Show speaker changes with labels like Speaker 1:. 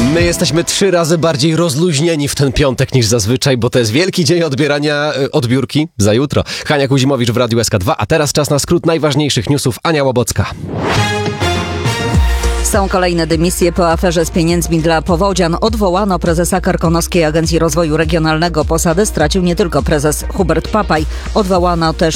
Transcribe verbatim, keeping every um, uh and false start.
Speaker 1: My jesteśmy trzy razy bardziej rozluźnieni w ten piątek niż zazwyczaj, bo to jest wielki dzień odbierania y, odbiórki za jutro. Hania Kuzimowicz w Radiu S K dwa, a teraz czas na skrót najważniejszych newsów. Ania Łabocka.
Speaker 2: Są kolejne dymisje po aferze z pieniędzmi dla powodzian. Odwołano prezesa Karkonoskiej Agencji Rozwoju Regionalnego. Posadę stracił nie tylko prezes Hubert Papaj. Odwołano też